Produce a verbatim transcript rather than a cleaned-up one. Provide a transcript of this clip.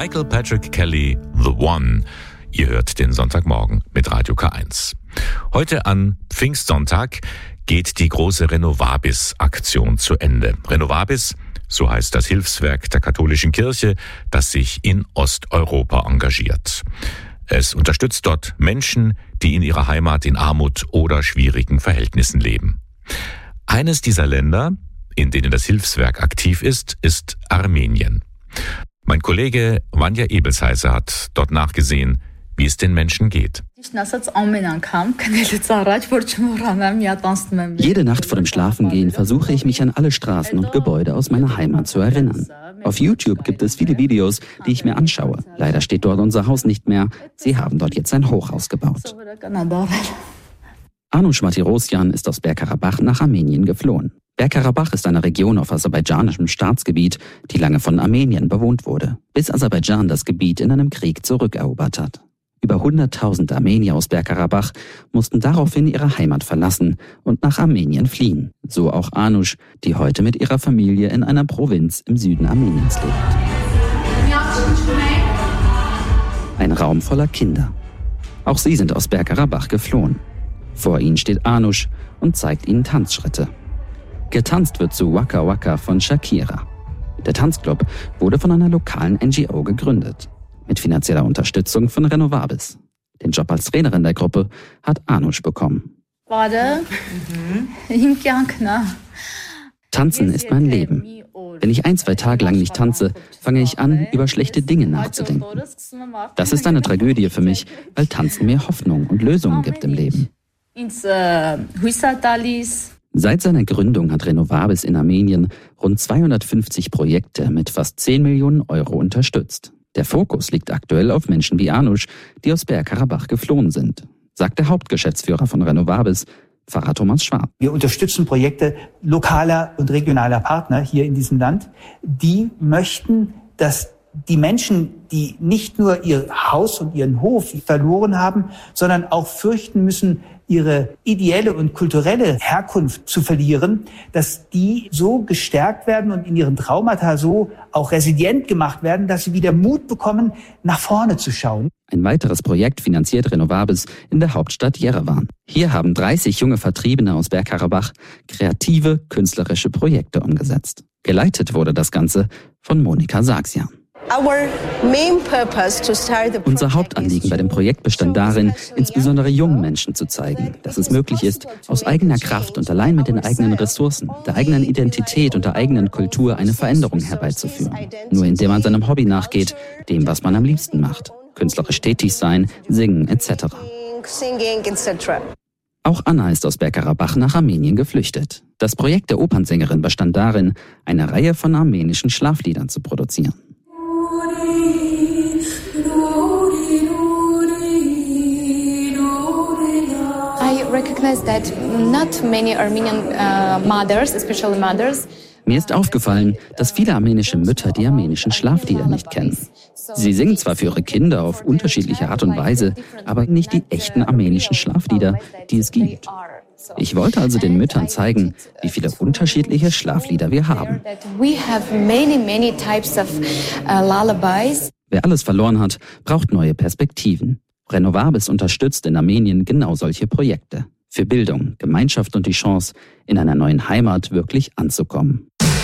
Michael Patrick Kelly, The One. Ihr hört den Sonntagmorgen mit Radio K eins. Heute an Pfingstsonntag geht die große Renovabis-Aktion zu Ende. Renovabis, so heißt das Hilfswerk der katholischen Kirche, das sich in Osteuropa engagiert. Es unterstützt dort Menschen, die in ihrer Heimat in Armut oder schwierigen Verhältnissen leben. Eines dieser Länder, in denen das Hilfswerk aktiv ist, ist Armenien. Mein Kollege Vanja Ebelsheiser hat dort nachgesehen, wie es den Menschen geht. Jede Nacht vor dem Schlafengehen versuche ich mich an alle Straßen und Gebäude aus meiner Heimat zu erinnern. Auf YouTube gibt es viele Videos, die ich mir anschaue. Leider steht dort unser Haus nicht mehr. Sie haben dort jetzt ein Hochhaus gebaut. Anush Martirosyan ist aus Bergkarabach nach Armenien geflohen. Bergkarabach ist eine Region auf aserbaidschanischem Staatsgebiet, die lange von Armenien bewohnt wurde, bis Aserbaidschan das Gebiet in einem Krieg zurückerobert hat. Über hunderttausend Armenier aus Bergkarabach mussten daraufhin ihre Heimat verlassen und nach Armenien fliehen. So auch Anush, die heute mit ihrer Familie in einer Provinz im Süden Armeniens lebt. Ein Raum voller Kinder. Auch sie sind aus Bergkarabach geflohen. Vor ihnen steht Anush und zeigt ihnen Tanzschritte. Getanzt wird zu Waka Waka von Shakira. Der Tanzclub wurde von einer lokalen N G O gegründet. Mit finanzieller Unterstützung von Renovabis. Den Job als Trainerin der Gruppe hat Anush bekommen. Tanzen ist mein Leben. Wenn ich ein, zwei Tage lang nicht tanze, fange ich an, über schlechte Dinge nachzudenken. Das ist eine Tragödie für mich, weil Tanzen mir Hoffnung und Lösungen gibt im Leben. Seit seiner Gründung hat Renovabis in Armenien rund zweihundertfünfzig Projekte mit fast zehn Millionen Euro unterstützt. Der Fokus liegt aktuell auf Menschen wie Anush, die aus Bergkarabach geflohen sind, sagt der Hauptgeschäftsführer von Renovabis, Pfarrer Thomas Schwab. Wir unterstützen Projekte lokaler und regionaler Partner hier in diesem Land, die möchten, dass die Menschen, die nicht nur ihr Haus und ihren Hof verloren haben, sondern auch fürchten müssen, ihre ideelle und kulturelle Herkunft zu verlieren, dass die so gestärkt werden und in ihren Traumata so auch resilient gemacht werden, dass sie wieder Mut bekommen, nach vorne zu schauen. Ein weiteres Projekt finanziert Renovabis in der Hauptstadt Jerewan. Hier haben dreißig junge Vertriebene aus Bergkarabach kreative, künstlerische Projekte umgesetzt. Geleitet wurde das Ganze von Monika Saxian. Unser Hauptanliegen bei dem Projekt bestand darin, insbesondere jungen Menschen zu zeigen, dass es möglich ist, aus eigener Kraft und allein mit den eigenen Ressourcen, der eigenen Identität und der eigenen Kultur eine Veränderung herbeizuführen. Nur indem man seinem Hobby nachgeht, dem, was man am liebsten macht. Künstlerisch tätig sein, singen et cetera. Auch Anna ist aus Bergkarabach nach Armenien geflüchtet. Das Projekt der Opernsängerin bestand darin, eine Reihe von armenischen Schlafliedern zu produzieren. I recognize that not many Armenian uh, mothers, especially mothers, Mir ist aufgefallen, dass viele armenische Mütter die armenischen Schlaflieder nicht kennen. Sie singen zwar für ihre Kinder auf unterschiedliche Art und Weise, aber nicht die echten armenischen Schlaflieder, die es gibt. Ich wollte also den Müttern zeigen, wie viele unterschiedliche Schlaflieder wir haben. Wer alles verloren hat, braucht neue Perspektiven. Renovabis unterstützt in Armenien genau solche Projekte. Für Bildung, Gemeinschaft und die Chance, in einer neuen Heimat wirklich anzukommen.